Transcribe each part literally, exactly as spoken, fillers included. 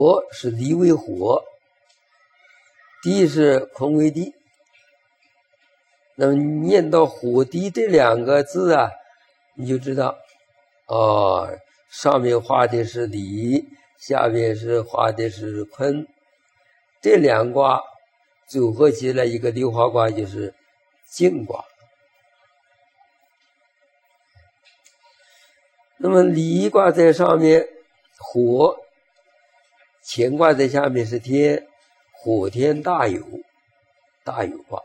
火是离为火，地是空为地。那么念到火地这两个字啊，你就知道哦，上面画的是离，下面是画的是坤，这两卦组合起来一个六花卦就是静卦。那么离卦在上面，火，乾卦在下面是天，火天大有，大有卦。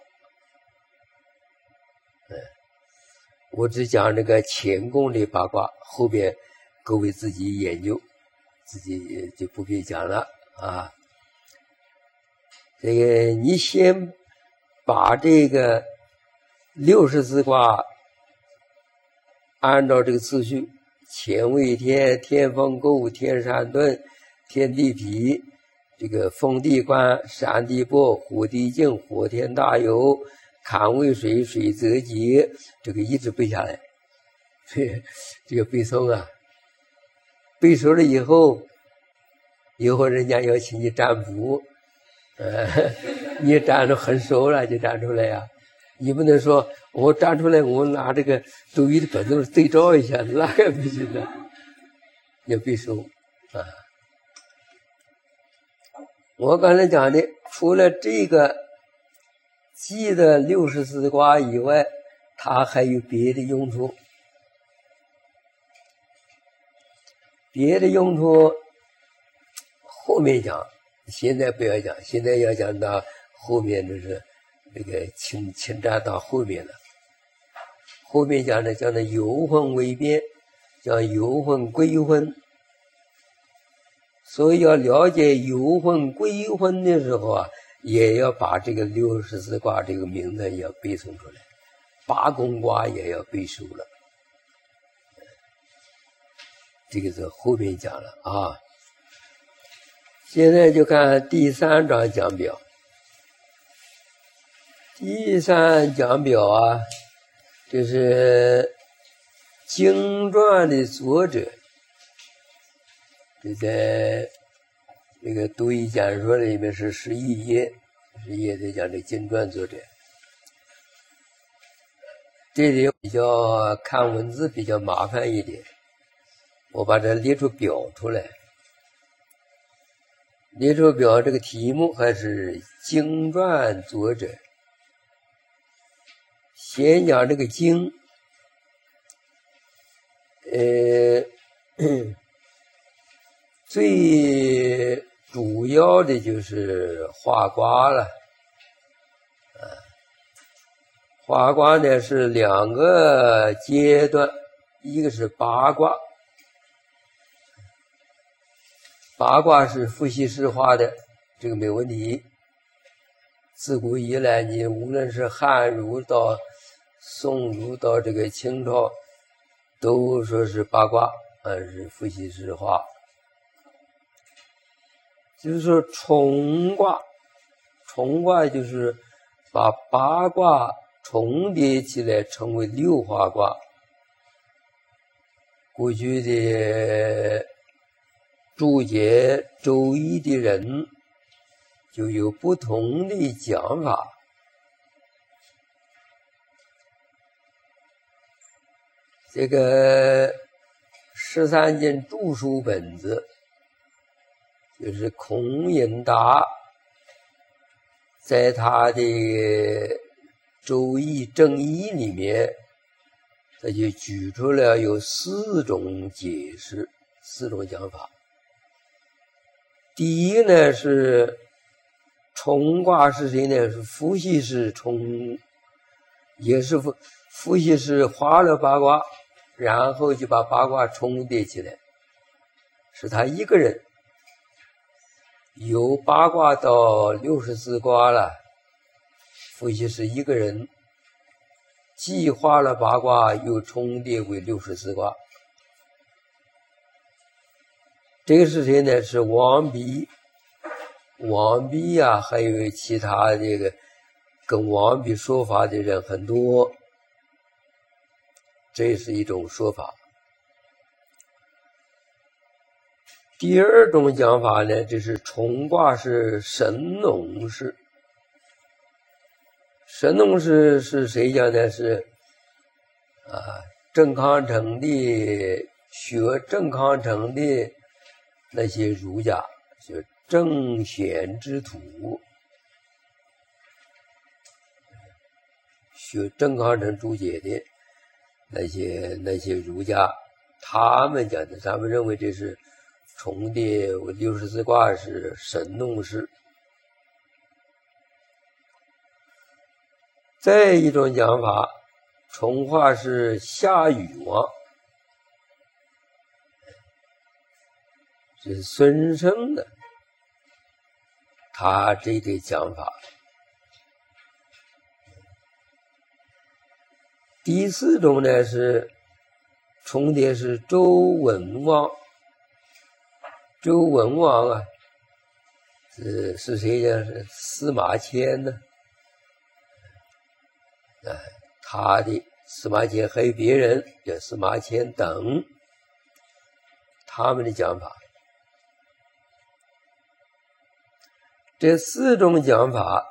嗯，我只讲这个乾宫的八卦，后边各位自己研究，自己就不必讲了啊。这个你先把这个六十四卦按照这个次序，乾为天，天风姤，天山遁，天地痞，这个风地观，山地剥，火地静，火天大有，坎为水，水则急，这个一直背下来。这个背诵啊，背熟了以后，以后人家要请你占卜，呃，你占得很熟了就占出来呀、啊。你不能说我占出来，我拿这个周易的本子对照一下，那个不行的，要背熟啊。我刚才讲的，除了这个记的六十四卦以外，它还有别的用途。别的用途后面讲，现在不要讲，现在要讲到后面就是那个侵侵占到后面了。后面讲的叫那游魂为变，叫游魂归魂。所以要了解游魂归魂的时候啊，也要把这个六十四卦这个名字也要背诵出来，八宫卦也要背熟了。这个是后面讲了啊。现在就看第三章讲表。第三讲表啊，就是经传的作者，这在那个读易简说里面是十一页，十一页在讲这经传作者。这里比较看文字比较麻烦一点，我把它列出表出来。列出表这个题目还是经传作者。先讲这个经，呃，最主要的就是画卦了。啊，画卦呢是两个阶段，一个是八卦。八卦是伏羲氏画的，这个没问题。自古以来，你无论是汉儒到宋儒到这个清朝，都说是八卦，啊，是伏羲氏画。就是说重卦，重卦就是把八卦重叠起来成为六花卦。过去的注解周易的人就有不同的讲法。这个十三经注疏本子，就是孔颖达在他的周易正义里面，他就举出了有四种解释，四种讲法。第一呢是重卦是谁呢？是伏羲氏重，也是伏伏羲氏画了八卦，然后就把八卦重叠起来，是他一个人。由八卦到六十四卦了，伏羲氏一个人既画了八卦，又重叠为六十四卦。这个是谁呢？是王弼。王弼啊，还有其他这个跟王弼说法的人很多，这是一种说法。 第二种讲法呢，就是冲卦是神农氏。神农氏是谁讲的？是啊，郑康成的学郑康成的那些儒家，就郑玄之徒，学郑康成注解的那些那些儒家，他们讲的，他们认为这是冲的六十四卦是神农氏。再一种讲法，冲卦是夏禹王，是孙胜的，他这个讲法。第四种呢是冲的是周文王。周文王啊，是是谁呢？是司马迁呢？啊，他的司马迁还有别人叫司马迁等，他们的讲法。这四种讲法，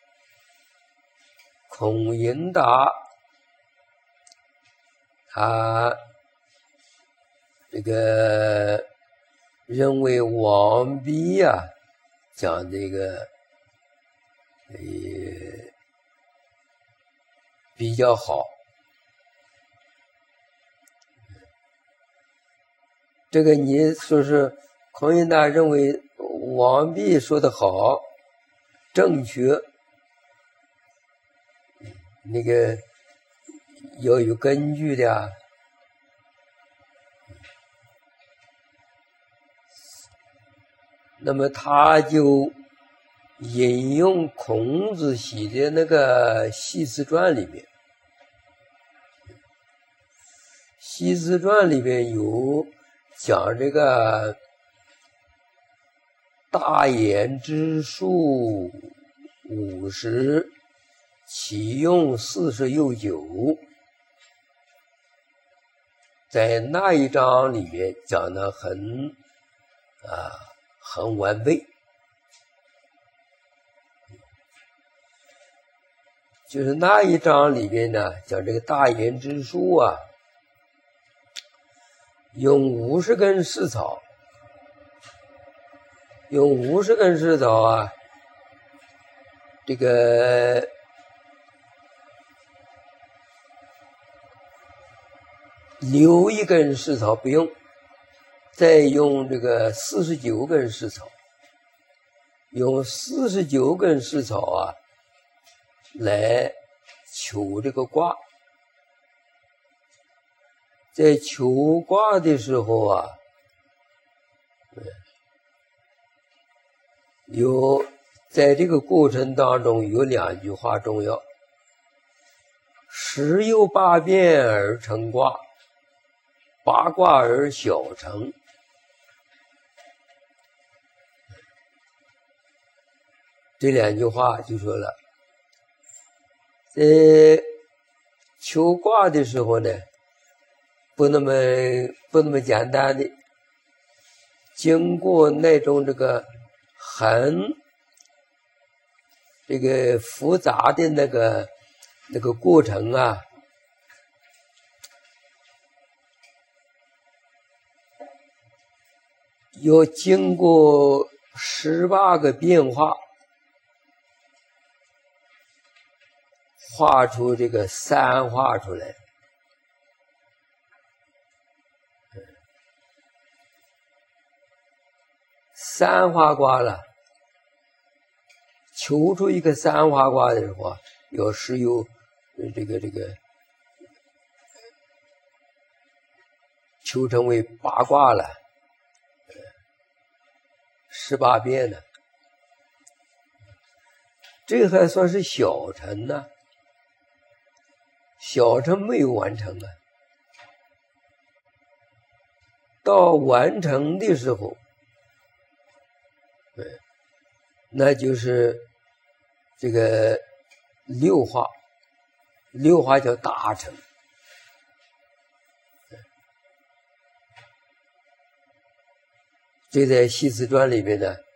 孔颖达他这个认为王弼呀、啊、讲这个呃比较好。这个你说是孔颖达认为王弼说的好，正确，那个要有根据的啊。那么他就引用孔子写的那个《系辞传》里面，《系辞传》里面有讲这个大言之数五十，其用四十有九，在那一章里面讲得很啊很完备。就是那一章里面呢，讲这个大言之数啊，用五十根蓍草，用五十根蓍草啊，这个留一根蓍草不用，再用这个四十九根蓍草，用四十九根蓍草啊来求这个卦。在求卦的时候啊，有在这个过程当中有两句话重要：十有八变而成卦，八卦而小成。这两句话就说了，在求卦的时候呢，不那么不那么简单的，经过那种这个很这个复杂的那个那个过程啊，要经过十八个变化，画出这个三画出来。三画卦了，求出一个三画卦的时候，要是有这个这个求成为八卦了，十八变了，这还算是小成呢、啊，小成没有完成啊。到完成的时候，那就是这个六画，六画叫大成。 所以在《系辞传》里面呢，